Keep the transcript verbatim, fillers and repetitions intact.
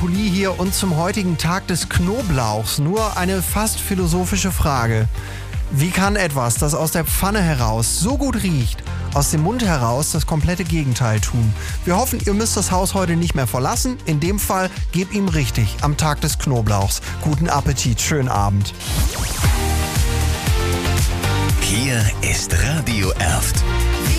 Pulli hier und zum heutigen Tag des Knoblauchs nur eine fast philosophische Frage. Wie kann etwas, das aus der Pfanne heraus so gut riecht, aus dem Mund heraus das komplette Gegenteil tun? Wir hoffen, ihr müsst das Haus heute nicht mehr verlassen. In dem Fall, gebt ihm richtig am Tag des Knoblauchs. Guten Appetit, schönen Abend. Hier ist Radio Erft.